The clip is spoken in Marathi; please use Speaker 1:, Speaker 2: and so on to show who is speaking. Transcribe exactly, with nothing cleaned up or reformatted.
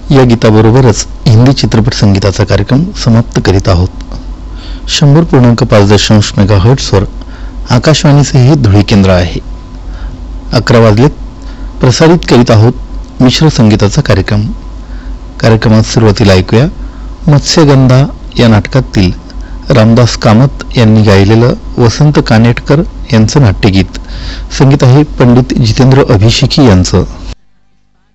Speaker 1: या गीताबरोबरच हिंदी चित्रपट संगीताचा कार्यक्रम समाप्त करीत आहोत. शंभर पूर्णांक पाच दशांश मेगा हर्ट्सवर आकाशवाणीचे हे धुळे केंद्र आहे. अकरा वाजलेत. प्रसारित करीत आहोत मिश्र संगीताचा कार्यक्रम. कार्यक्रमात सुरुवातीला ऐकूया मत्स्यगंधा या नाटकातील रामदास कामत यांनी गायलेलं वसंत कानेटकर यांचं नाट्यगीत. संगीत आहे पंडित जितेंद्र अभिषेकी यांचं.